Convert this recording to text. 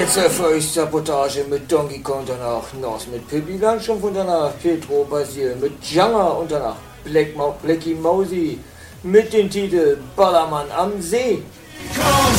Sabotage mit Donkey Kong, danach Nos mit Pippi Langstrumpf und danach Petro Basil mit Janga und danach Blackie Mosey mit dem Titel Ballermann am See.